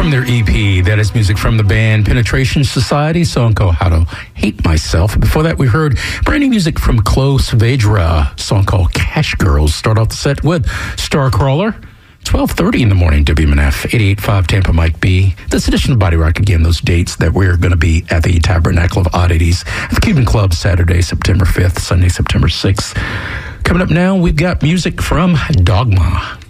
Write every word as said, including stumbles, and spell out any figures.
from their E P. That is music from the band Penetration Society, song called How to Hate Myself. Before that, we heard brand new music from Close Vedra, song called Cash Girls. Start off the set with Starcrawler. twelve thirty in the morning, W M N F, eighty-eight point five Tampa Mike B. This edition of Body Rock, again, those dates that we're going to be at the Tabernacle of Oddities at the Cuban Club, Saturday, September fifth, Sunday, September sixth. Coming up now, we've got music from Dogma.